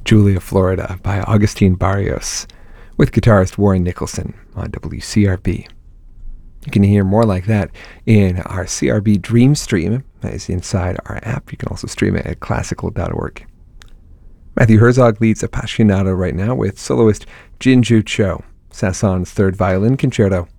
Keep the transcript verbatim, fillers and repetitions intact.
Julia, Florida by Augustine Barrios with guitarist Warren Nicholson on W C R B. You can hear more like that in our C R B Dream Stream. That is inside our app. You can also stream it at classical dot org. Matthew Herzog leads Appassionato right now with soloist Jinju Cho, Sasson's Third Violin Concerto.